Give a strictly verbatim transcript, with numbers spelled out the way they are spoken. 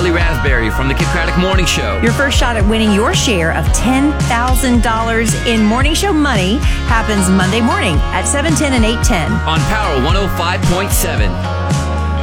Ashley Raspberry from the Kid Craddock Morning Show. Your first shot at winning your share of ten thousand dollars in Morning Show money happens Monday morning at seven ten and eight ten. On Power one oh five point seven.